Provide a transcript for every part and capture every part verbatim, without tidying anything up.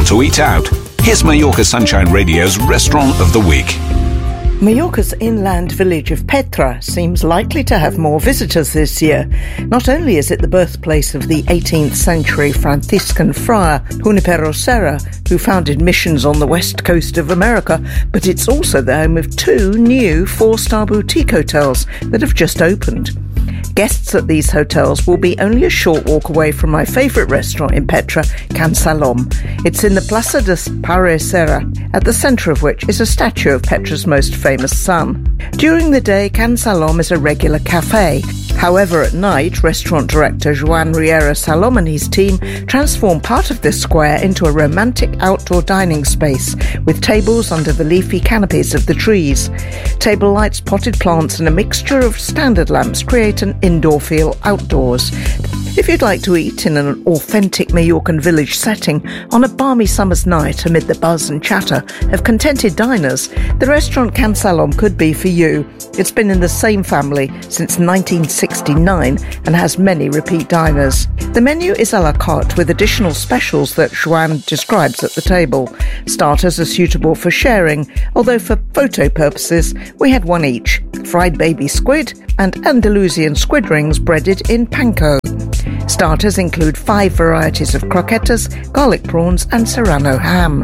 to eat out? Here's Mallorca Sunshine Radio's Restaurant of the Week. Mallorca's inland village of Petra seems likely to have more visitors this year. Not only is it the birthplace of the eighteenth century Franciscan friar Junipero Serra, who founded missions on the west coast of America, but it's also the home of two new four-star boutique hotels that have just opened. Guests at these hotels will be only a short walk away from my favourite restaurant in Petra, Can Salom. It's in the Plaza de Pare Serra, at the centre of which is a statue of Petra's most famous son. During the day, Can Salom is a regular cafe. However, at night, restaurant director Joan Riera Salom and his team transform part of this square into a romantic outdoor dining space with tables under the leafy canopies of the trees. Table lights, potted plants and a mixture of standard lamps create an indoor feel outdoors. If you'd like to eat in an authentic Mallorcan village setting on a balmy summer's night amid the buzz and chatter of contented diners, the restaurant Can Salom could be for you. It's been in the same family since nineteen sixty-nine and has many repeat diners. The menu is a la carte with additional specials that Joan describes at the table. Starters are suitable for sharing, although for photo purposes we had one each: fried baby squid and Andalusian squid rings breaded in panko. Starters include five varieties of croquetas, garlic prawns and serrano ham.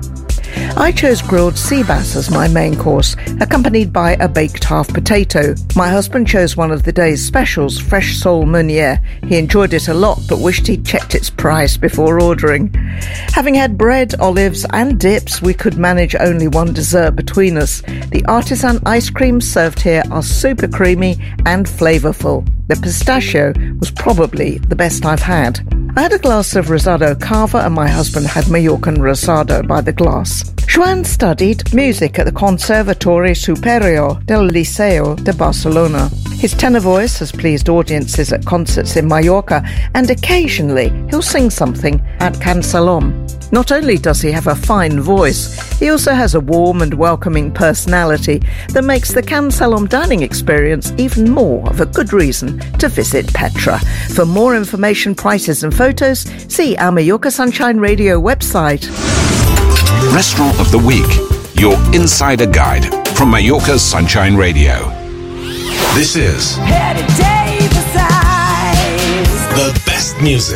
I chose grilled sea bass as my main course, accompanied by a baked half potato. My husband chose one of the day's specials, fresh sole meunier. He enjoyed it a lot, but wished he'd checked its price before ordering. Having had bread, olives and dips, we could manage only one dessert between us. The artisan ice creams served here are super creamy and flavourful. The pistachio was probably the best I've had. I had a glass of Rosado Cava and my husband had Mallorcan Rosado by the glass. Joan studied music at the Conservatorio Superior del Liceo de Barcelona. His tenor voice has pleased audiences at concerts in Mallorca, and occasionally he'll sing something at Can Salom. Not only does he have a fine voice, he also has a warm and welcoming personality that makes the Can Salom dining experience even more of a good reason to visit Petra. For more information, prices and photos, see our Mallorca Sunshine Radio website. Restaurant of the Week, your insider guide from Mallorca Sunshine Radio. This is the best music.